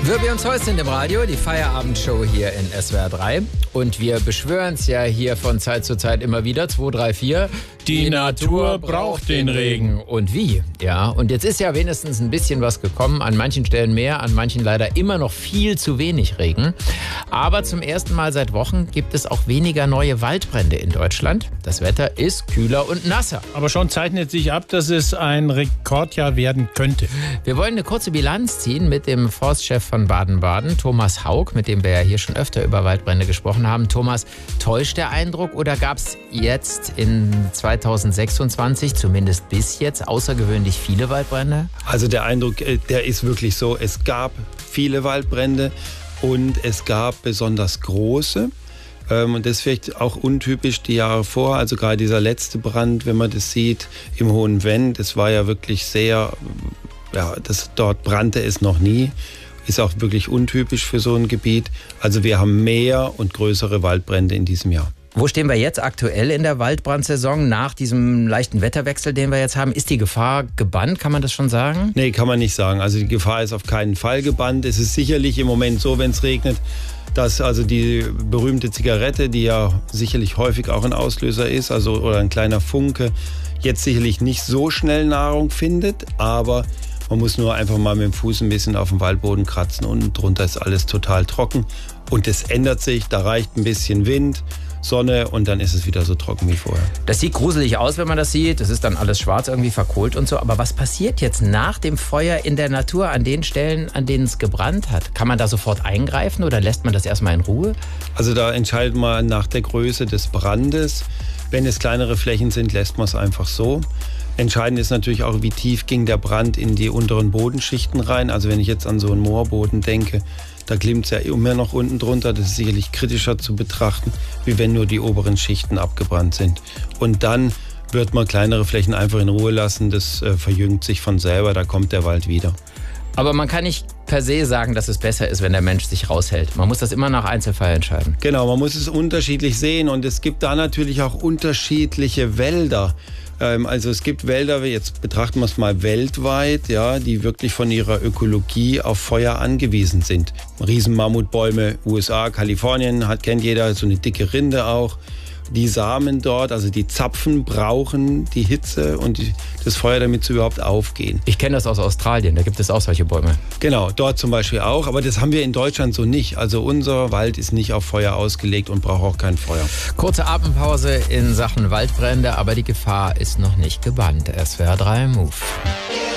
Wirbi und Zeus sind im Radio, die Feierabendshow hier in SWR 3. Und wir beschwören es ja hier von Zeit zu Zeit immer wieder. 2, 3, 4. Die Natur braucht den Regen. Und wie? Ja, und jetzt ist ja wenigstens ein bisschen was gekommen. An manchen Stellen mehr, an manchen leider immer noch viel zu wenig Regen. Aber zum ersten Mal seit Wochen gibt es auch weniger neue Waldbrände in Deutschland. Das Wetter ist kühler und nasser. Aber schon zeichnet sich ab, dass es ein Rekordjahr werden könnte. Wir wollen eine kurze Bilanz ziehen mit dem Forstchef von Baden-Baden, Thomas Haug, mit dem wir ja hier schon öfter über Waldbrände gesprochen haben. Thomas, täuscht der Eindruck oder gab es jetzt in 2026, zumindest bis jetzt, außergewöhnlich viele Waldbrände? Also der Eindruck, der ist wirklich so. Es gab viele Waldbrände und es gab besonders große. Und das ist vielleicht auch untypisch die Jahre vor. Also gerade dieser letzte Brand, wenn man das sieht, im Hohen Venn, das war ja wirklich sehr, dort brannte es noch nie. Ist auch wirklich untypisch für so ein Gebiet. Also wir haben mehr und größere Waldbrände in diesem Jahr. Wo stehen wir jetzt aktuell in der Waldbrandsaison nach diesem leichten Wetterwechsel, den wir jetzt haben? Ist die Gefahr gebannt, kann man das schon sagen? Nee, kann man nicht sagen. Also die Gefahr ist auf keinen Fall gebannt. Es ist sicherlich im Moment so, wenn es regnet, dass also die berühmte Zigarette, die ja sicherlich häufig auch ein Auslöser ist, also oder ein kleiner Funke, jetzt sicherlich nicht so schnell Nahrung findet, aber man muss nur einfach mal mit dem Fuß ein bisschen auf dem Waldboden kratzen und drunter ist alles total trocken. Und es ändert sich, da reicht ein bisschen Wind, Sonne und dann ist es wieder so trocken wie vorher. Das sieht gruselig aus, wenn man das sieht. Das ist dann alles schwarz, irgendwie verkohlt und so. Aber was passiert jetzt nach dem Feuer in der Natur an den Stellen, an denen es gebrannt hat? Kann man da sofort eingreifen oder lässt man das erstmal in Ruhe? Also da entscheidet man nach der Größe des Brandes. Wenn es kleinere Flächen sind, lässt man es einfach so. Entscheidend ist natürlich auch, wie tief ging der Brand in die unteren Bodenschichten rein. Also wenn ich jetzt an so einen Moorboden denke, da glimmt es ja immer noch unten drunter. Das ist sicherlich kritischer zu betrachten, wie wenn nur die oberen Schichten abgebrannt sind. Und dann wird man kleinere Flächen einfach in Ruhe lassen. Das verjüngt sich von selber, da kommt der Wald wieder. Aber man kann nicht per se sagen, dass es besser ist, wenn der Mensch sich raushält. Man muss das immer nach Einzelfall entscheiden. Genau, man muss es unterschiedlich sehen. Und es gibt da natürlich auch unterschiedliche Wälder. Also es gibt Wälder, jetzt betrachten wir es mal weltweit, ja, die wirklich von ihrer Ökologie auf Feuer angewiesen sind. Riesenmammutbäume, USA, Kalifornien, kennt jeder, so eine dicke Rinde auch. Die Samen dort, also die Zapfen, brauchen die Hitze und das Feuer, damit sie überhaupt aufgehen. Ich kenne das aus Australien, da gibt es auch solche Bäume. Genau, dort zum Beispiel auch, aber das haben wir in Deutschland so nicht. Also unser Wald ist nicht auf Feuer ausgelegt und braucht auch kein Feuer. Kurze Atempause in Sachen Waldbrände, aber die Gefahr ist noch nicht gebannt. SWR 3 Move.